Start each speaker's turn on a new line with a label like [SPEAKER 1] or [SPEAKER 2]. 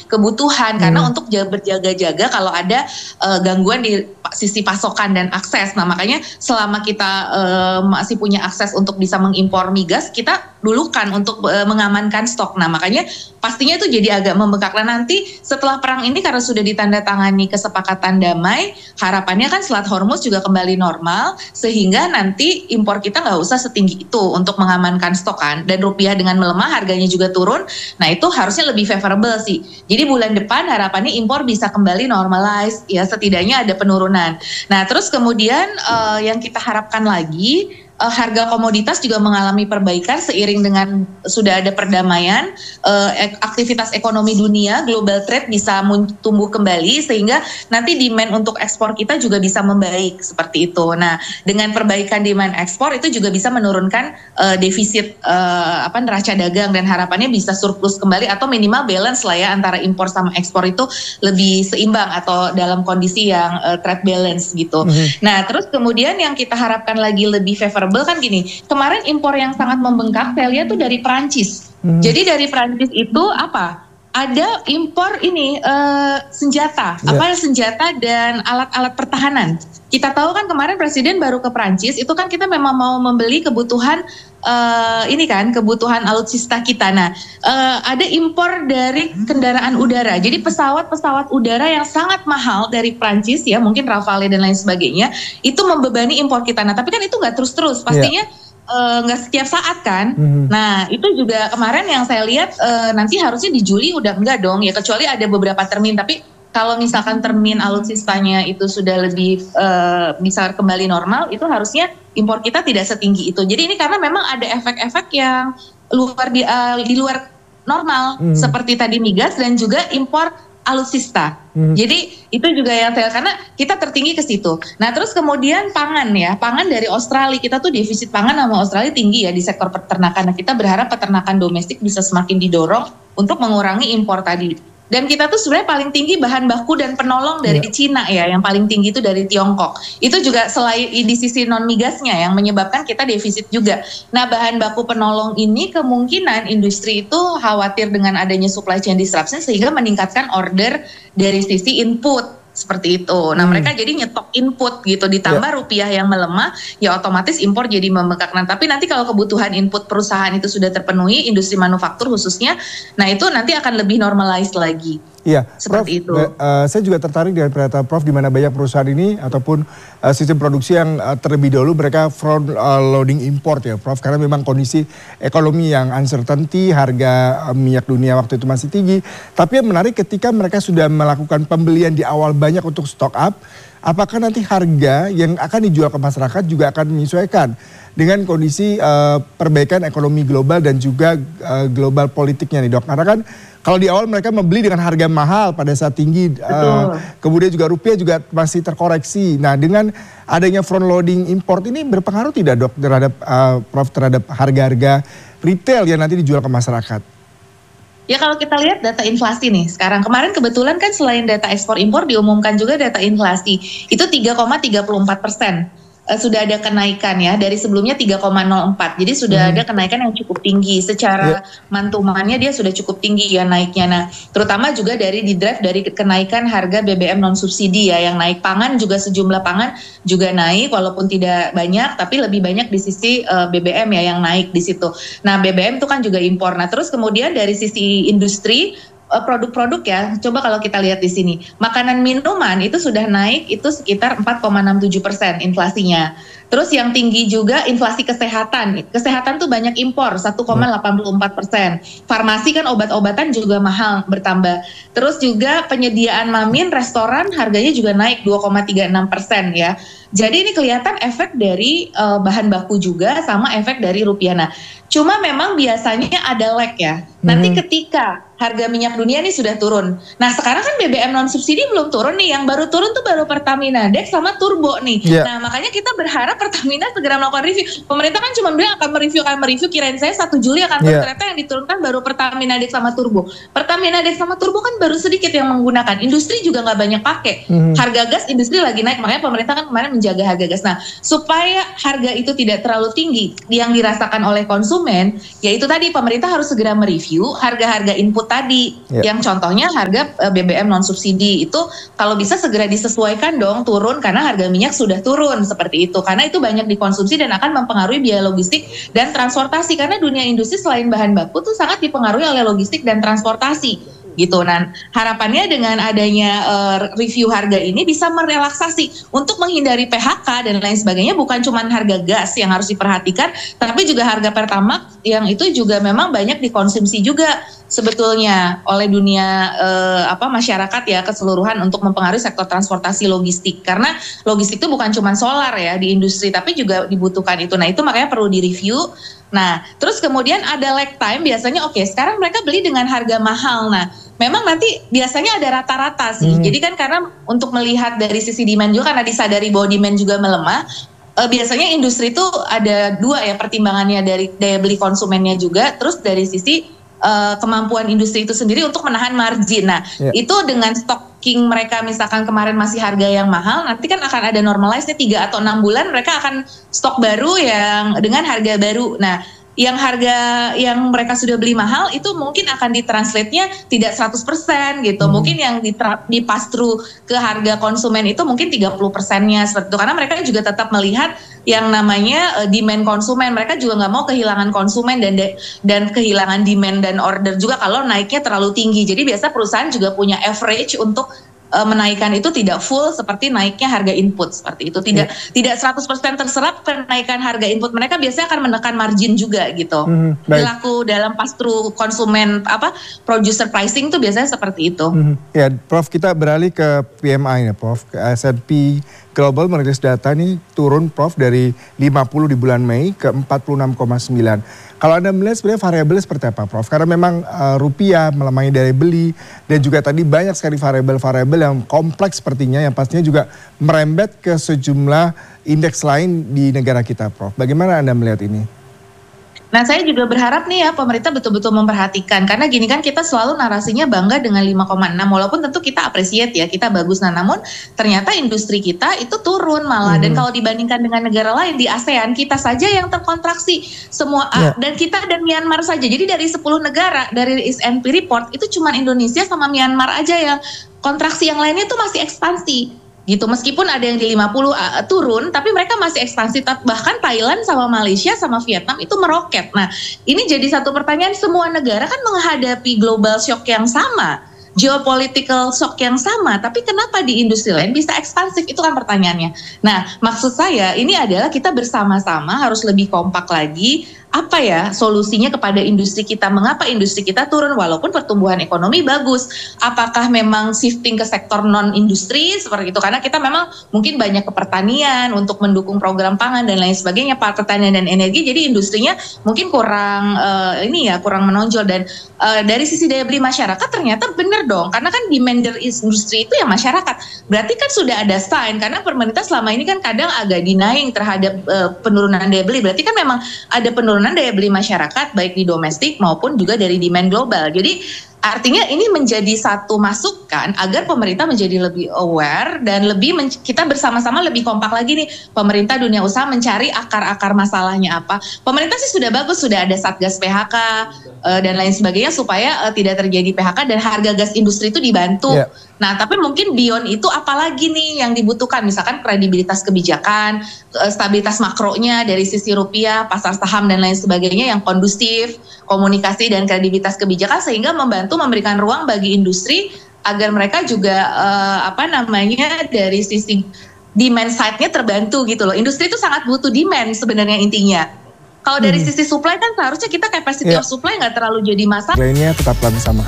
[SPEAKER 1] kebutuhan karena untuk berjaga-jaga kalau ada gangguan di sisi pasokan dan akses. Nah makanya selama kita masih punya akses untuk bisa mengimpor migas, kita dulukan untuk mengamankan stok. Nah makanya pastinya itu jadi agak membengkak. Nah nanti setelah perang ini karena sudah ditandatangani kesepakatan damai, harapannya kan Selat Hormuz juga kembali normal sehingga nanti impor kita nggak usah setinggi itu untuk mengamankan stok kan, dan rupiah dengan melemah harganya juga turun. Nah itu harusnya lebih favorable sih. Jadi bulan depan harapannya impor bisa kembali normalize ya, setidaknya ada penurunan. Nah terus kemudian yang kita harapkan lagi, harga komoditas juga mengalami perbaikan seiring dengan sudah ada perdamaian, aktivitas ekonomi dunia, global trade bisa tumbuh kembali sehingga nanti demand untuk ekspor kita juga bisa membaik seperti itu. Nah, dengan perbaikan demand ekspor itu juga bisa menurunkan defisit neraca dagang dan harapannya bisa surplus kembali atau minimal balance lah ya antara impor sama ekspor itu lebih seimbang atau dalam kondisi yang trade balance gitu. Nah, terus kemudian yang kita harapkan lagi lebih favorable kan gini, kemarin impor yang sangat membengkak saya lihat tuh dari Perancis. Jadi dari Perancis itu apa? Ada impor ini senjata, senjata dan alat-alat pertahanan. Kita tahu kan kemarin Presiden baru ke Perancis, itu kan kita memang mau membeli kebutuhan kebutuhan alutsista kita. Nah, ada impor dari kendaraan udara. Jadi pesawat-pesawat udara yang sangat mahal dari Prancis ya, mungkin Rafale dan lain sebagainya, itu membebani impor kita. Nah, tapi kan itu nggak terus-terus, pastinya nggak setiap saat kan. Nah, itu juga kemarin yang saya lihat nanti harusnya di Juli udah enggak dong ya, kecuali ada beberapa termin. Tapi kalau misalkan termin alutsistanya itu sudah lebih bisa kembali normal, itu harusnya impor kita tidak setinggi itu. Jadi ini karena memang ada efek-efek yang di luar normal, seperti tadi migas dan juga impor alutsista. Jadi itu juga yang saya, karena kita tertinggi ke situ. Nah terus kemudian pangan ya, pangan dari Australia, kita tuh defisit pangan sama Australia tinggi ya di sektor peternakan. Nah kita berharap peternakan domestik bisa semakin didorong untuk mengurangi impor tadi. Dan kita tuh sebenarnya paling tinggi bahan baku dan penolong dari Cina ya, yang paling tinggi itu dari Tiongkok. Itu juga selain di sisi non migasnya yang menyebabkan kita defisit juga. Nah bahan baku penolong ini kemungkinan industri itu khawatir dengan adanya supply chain disruption sehingga meningkatkan order dari sisi input. Seperti itu. Nah mereka jadi nyetok input gitu, ditambah rupiah yang melemah, ya otomatis impor jadi membengkak. Nah tapi nanti kalau kebutuhan input perusahaan itu sudah terpenuhi, industri manufaktur khususnya, nah itu nanti akan lebih normalized lagi.
[SPEAKER 2] Iya,
[SPEAKER 1] seperti
[SPEAKER 2] Prof,
[SPEAKER 1] itu.
[SPEAKER 2] Saya juga tertarik dengan pernyataan Prof di mana banyak perusahaan ini ataupun sistem produksi yang terlebih dahulu mereka front loading import ya Prof, karena memang kondisi ekonomi yang uncertainty, harga minyak dunia waktu itu masih tinggi. Tapi yang menarik ketika mereka sudah melakukan pembelian di awal banyak untuk stock up, apakah nanti harga yang akan dijual ke masyarakat juga akan menyesuaikan dengan kondisi perbaikan ekonomi global dan juga global politiknya nih Dok? Karena kan kalau di awal mereka membeli dengan harga mahal pada saat tinggi, kemudian juga rupiah juga masih terkoreksi. Nah dengan adanya front loading import ini berpengaruh tidak Dok terhadap Prof terhadap harga-harga retail yang nanti dijual ke masyarakat?
[SPEAKER 1] Ya kalau kita lihat data inflasi nih sekarang, kemarin kebetulan kan selain data ekspor impor diumumkan juga data inflasi, itu 3,34%. Sudah ada kenaikan ya, dari sebelumnya 3,04, jadi sudah ada kenaikan yang cukup tinggi. Secara mantumannya dia sudah cukup tinggi ya naiknya. Nah terutama juga di drive dari kenaikan harga BBM non subsidi ya, yang naik. Pangan juga sejumlah pangan juga naik walaupun tidak banyak, tapi lebih banyak di sisi BBM ya yang naik di situ. Nah BBM itu kan juga impor. Nah terus kemudian dari sisi industri, produk-produk ya, coba kalau kita lihat di sini, makanan minuman itu sudah naik itu sekitar 4,67% inflasinya. Terus yang tinggi juga inflasi kesehatan tuh banyak impor 1,84%. Farmasi kan obat-obatan juga mahal bertambah. Terus juga penyediaan mamin, restoran harganya juga naik 2,36% ya. Jadi ini kelihatan efek dari bahan baku juga sama efek dari rupiah. Nah, cuma memang biasanya ada lag ya. Nanti ketika harga minyak dunia ini sudah turun. Nah sekarang kan BBM non subsidi belum turun nih. Yang baru turun tuh baru Pertamina Dex sama Turbo nih. Nah makanya kita berharap Pertamina segera melakukan review. Pemerintah kan cuma bilang akan mereview. Kirain saya 1 Juli akan turun. Ternyata yang diturunkan baru Pertamina Dex sama Turbo. Pertamina Dex sama Turbo kan baru sedikit yang menggunakan. Industri juga nggak banyak pakai. Harga gas industri lagi naik. Makanya pemerintah kan kemarin menjaga harga gas. Nah, supaya harga itu tidak terlalu tinggi yang dirasakan oleh konsumen, yaitu tadi pemerintah harus segera mereview harga-harga input tadi. Yang contohnya harga BBM non subsidi itu kalau bisa segera disesuaikan dong, turun karena harga minyak sudah turun seperti itu. Karena itu banyak dikonsumsi dan akan mempengaruhi biaya logistik dan transportasi, karena dunia industri selain bahan baku tuh sangat dipengaruhi oleh logistik dan transportasi gitu. Nah, harapannya dengan adanya review harga ini bisa merelaksasi untuk menghindari PHK dan lain sebagainya. Bukan cuma harga gas yang harus diperhatikan, tapi juga harga Pertamax yang itu juga memang banyak dikonsumsi juga sebetulnya oleh dunia masyarakat ya keseluruhan untuk mempengaruhi sektor transportasi logistik. Karena logistik itu bukan cuma solar ya di industri, tapi juga dibutuhkan itu. Nah, itu makanya perlu direview. Nah, terus kemudian ada lag time, biasanya sekarang mereka beli dengan harga mahal. Nah, memang nanti biasanya ada rata-rata sih. Jadi kan karena untuk melihat dari sisi demand juga, karena disadari bahwa demand juga melemah, biasanya industri itu ada dua ya pertimbangannya, dari daya beli konsumennya juga, terus dari sisi kemampuan industri itu sendiri untuk menahan margin. Nah, itu dengan stocking mereka misalkan kemarin masih harga yang mahal, nanti kan akan ada normalize nih 3 atau 6 bulan mereka akan stok baru yang dengan harga baru. Nah, yang harga yang mereka sudah beli mahal itu mungkin akan ditranslate-nya tidak 100% gitu. Mungkin yang di-pass through ke harga konsumen itu mungkin 30%-nya seperti itu. Karena mereka juga tetap melihat yang namanya demand konsumen. Mereka juga nggak mau kehilangan konsumen dan kehilangan demand dan order juga kalau naiknya terlalu tinggi. Jadi biasa perusahaan juga punya average untuk menaikkan itu tidak full seperti naiknya harga input seperti itu, tidak 100% terserap kenaikan harga input. Mereka biasanya akan menekan margin juga gitu. Perilaku dalam pass through konsumen producer pricing itu biasanya seperti itu.
[SPEAKER 2] Ya, Prof, kita beralih ke PMI ya, Prof. S&P Global merilis data nih turun, Prof, dari 50 di bulan Mei ke 46,9. Kalau Anda melihat sebenarnya variabelnya seperti apa, Prof? Karena memang rupiah melemahnya daya beli dan juga tadi banyak sekali variabel-variabel yang kompleks sepertinya yang pastinya juga merembet ke sejumlah indeks lain di negara kita, Prof. Bagaimana Anda melihat ini?
[SPEAKER 1] Nah, saya juga berharap nih ya pemerintah betul-betul memperhatikan, karena gini kan kita selalu narasinya bangga dengan 5,6, walaupun tentu kita appreciate ya, kita bagus. Nah, namun ternyata industri kita itu turun malah, dan kalau dibandingkan dengan negara lain di ASEAN, kita saja yang terkontraksi semua, dan kita dan Myanmar saja. Jadi dari 10 negara dari S&P report itu cuma Indonesia sama Myanmar aja yang kontraksi, yang lainnya itu masih ekspansi gitu. Meskipun ada yang di 50 turun, tapi mereka masih ekspansi. Bahkan Thailand sama Malaysia sama Vietnam itu meroket. Nah, ini jadi satu pertanyaan, semua negara kan menghadapi global shock yang sama, geopolitical shock yang sama, tapi kenapa di industri lain bisa ekspansif? Itu kan pertanyaannya. Nah, maksud saya ini adalah kita bersama-sama harus lebih kompak lagi. Apa ya solusinya kepada industri kita? Mengapa industri kita turun walaupun pertumbuhan ekonomi bagus? Apakah memang shifting ke sektor non-industri seperti itu? Karena kita memang mungkin banyak ke pertanian untuk mendukung program pangan dan lain sebagainya, pertanian dan energi. Jadi industrinya mungkin kurang kurang menonjol. Dan dari sisi daya beli masyarakat ternyata benar dong, karena kan demand dari industri itu ya masyarakat. Berarti kan sudah ada sign, karena pemerintah selama ini kan kadang agak denying terhadap penurunan daya beli. Berarti kan memang ada penurunan daya beli masyarakat baik di domestik maupun juga dari demand global. Jadi artinya ini menjadi satu masukan agar pemerintah menjadi lebih aware dan kita bersama-sama lebih kompak lagi nih, pemerintah, dunia usaha, mencari akar-akar masalahnya apa. Pemerintah sih sudah bagus, sudah ada Satgas PHK dan lain sebagainya supaya tidak terjadi PHK dan harga gas industri itu dibantu. Nah, tapi mungkin beyond itu apalagi nih yang dibutuhkan, misalkan kredibilitas kebijakan, stabilitas makronya dari sisi rupiah, pasar saham dan lain sebagainya yang kondusif, komunikasi dan kredibilitas kebijakan sehingga membantu memberikan ruang bagi industri agar mereka juga dari sisi demand side-nya terbantu gitu loh. Industri itu sangat butuh demand sebenarnya intinya. Kalau dari sisi supply kan seharusnya kita capacity of supply nggak terlalu jadi masalah.
[SPEAKER 2] Lainnya tetaplah bersama